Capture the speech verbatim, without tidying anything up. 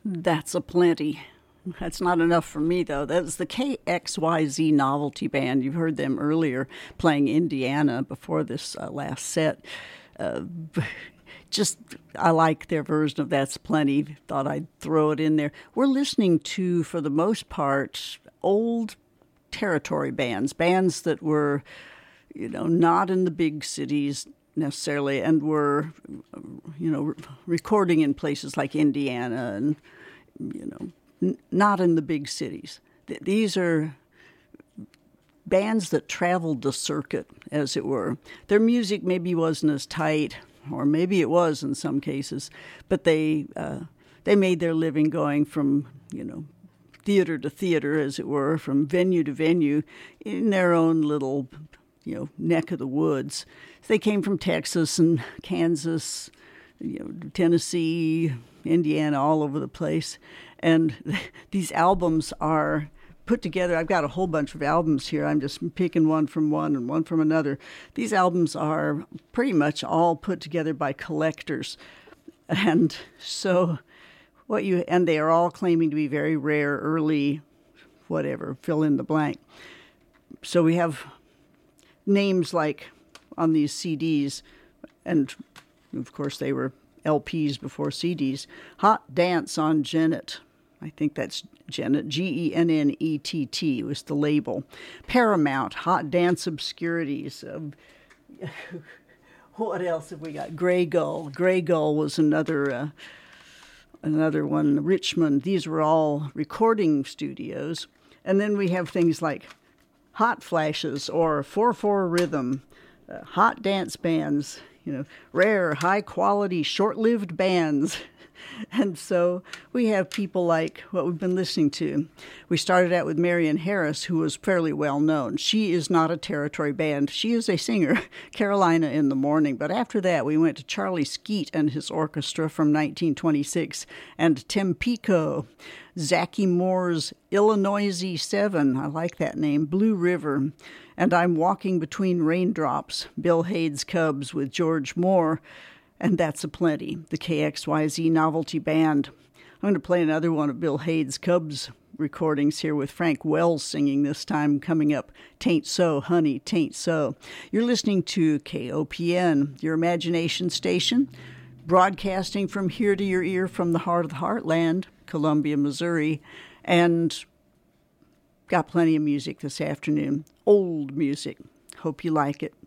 That's a plenty. That's not enough for me, though. That's the K X Y Z Novelty Band. You've heard them earlier playing Indiana before this uh, last set. Uh, just, I like their version of That's Plenty. Thought I'd throw it in there. We're listening to, for the most part, old territory bands, bands that were, you know, not in the big cities necessarily, and were, you know, recording in places like Indiana and, you know, n- not in the big cities. Th- these are bands that traveled the circuit, as it were. Their music maybe wasn't as tight, or maybe it was in some cases, but they uh, they made their living going from, you know, theater to theater, as it were, from venue to venue in their own little, you know, neck of the woods. They came from Texas and Kansas, you know, Tennessee, Indiana, all over the place. And these albums are put together. I've got a whole bunch of albums here. I'm just picking one from one and one from another. These albums are pretty much all put together by collectors. And so what you, and they are all claiming to be very rare, early, whatever, fill in the blank. So we have names like on these C Ds, and of course they were L Ps before C Ds. Hot Dance on Genet. I think that's Genet, G E N N E T T was the label. Paramount, Hot Dance Obscurities. Um, what else have we got? Grey Gull. Grey Gull was another uh, another one. Richmond. These were all recording studios. And then we have things like Hot Flashes or four four Rhythm, uh, hot dance bands, you know, rare, high-quality, short-lived bands. And so we have people like what we've been listening to. We started out with Marion Harris, who was fairly well known. She is not a territory band. She is a singer, Carolina in the Morning. But after that, we went to Charlie Skeet and his orchestra from nineteen twenty-six, and Tempico, Zachy Moore's Illinoisy Seven. I like that name, Blue River. And I'm Walking Between Raindrops, Bill Hade's Cubs with George Moore. And that's a plenty, the K X Y Z Novelty Band. I'm going to play another one of Bill Hade's Cubs recordings here with Frank Wells singing this time, coming up, Tain't So, Honey, Tain't So. You're listening to K O P N, your imagination station, broadcasting from here to your ear from the heart of the heartland, Columbia, Missouri, and got plenty of music this afternoon, old music. Hope you like it.